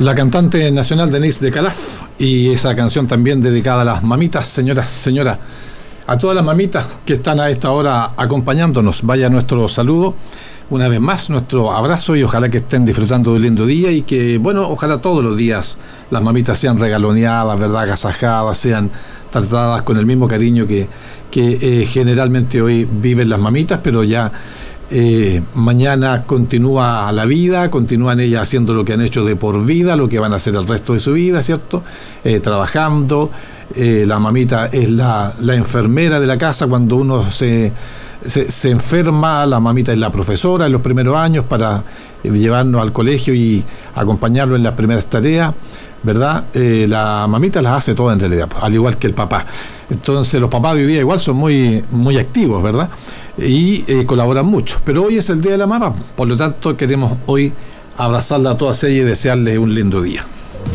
La cantante nacional Denise de Calaf, y esa canción también dedicada a las mamitas, señora, a todas las mamitas que están a esta hora acompañándonos. Vaya nuestro saludo, una vez más nuestro abrazo, y ojalá que estén disfrutando de un lindo día, y que, bueno, ojalá todos los días las mamitas sean regaloneadas, ¿verdad?, agasajadas, sean tratadas con el mismo cariño que generalmente hoy viven las mamitas, pero ya mañana continúa la vida, continúan ellas haciendo lo que han hecho de por vida, lo que van a hacer el resto de su vida, ¿cierto? Trabajando. La mamita es la enfermera de la casa. Cuando uno se enferma, la mamita es la profesora en los primeros años para llevarnos al colegio y acompañarlo en las primeras tareas, ¿verdad? La mamita las hace todas en realidad, al igual que el papá. Entonces los papás de hoy día igual son muy, muy activos, ¿verdad? Y colaboran mucho. Pero hoy es el Día de la Mamá, por lo tanto queremos hoy abrazarla a todas ellas y desearles un lindo día.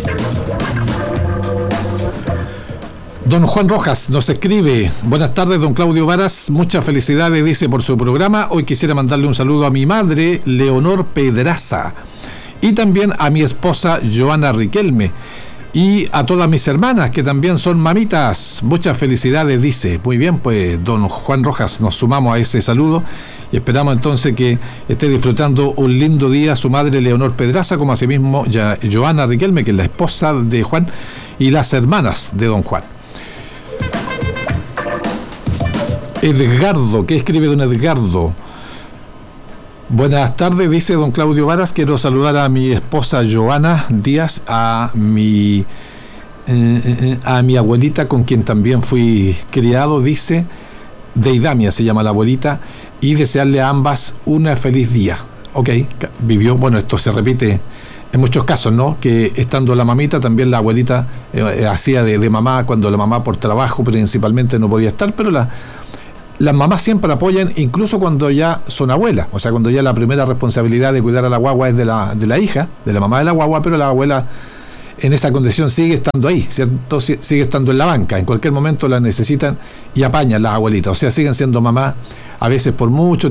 Don Juan Rojas nos escribe: buenas tardes, don Claudio Varas, muchas felicidades, dice, por su programa. Hoy quisiera mandarle un saludo a mi madre, Leonor Pedraza, y también a mi esposa, Joana Riquelme, y a todas mis hermanas, que también son mamitas. Muchas felicidades, dice. Muy bien, pues, don Juan Rojas, nos sumamos a ese saludo y esperamos entonces que esté disfrutando un lindo día su madre, Leonor Pedraza, como asimismo Joana Riquelme, que es la esposa de Juan, y las hermanas de don Juan. Edgardo, ¿qué escribe don Edgardo? Buenas tardes, dice don Claudio Varas, quiero saludar a mi esposa Joana Díaz, a mi abuelita, con quien también fui criado, dice, Deidamia se llama la abuelita, y desearle a ambas un feliz día. Ok, vivió, bueno, esto se repite en muchos casos, ¿no? Que estando la mamita, también la abuelita hacía de mamá, cuando la mamá por trabajo principalmente no podía estar, pero las mamás siempre apoyan, incluso cuando ya son abuelas, o sea, cuando ya la primera responsabilidad de cuidar a la guagua es de la hija, de la mamá de la guagua, pero la abuela en esa condición sigue estando ahí, ¿cierto? Sigue estando en la banca, en cualquier momento la necesitan y apañan las abuelitas, o sea, siguen siendo mamás a veces por mucho